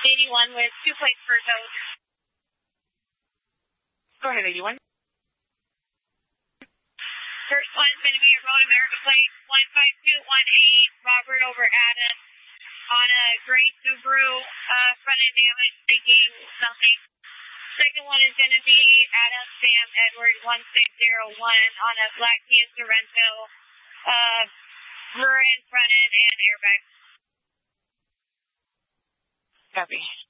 81 with 2 plates for towed. Go ahead, 81. First one's going to be a Road America plate 15218, Robert over Adams, on a gray Subaru, front end damage, thinking something. Second one is going to be Adam Sam Edward 1601 on a black Kia Sorento, rear end, front end, and airbag. Copy.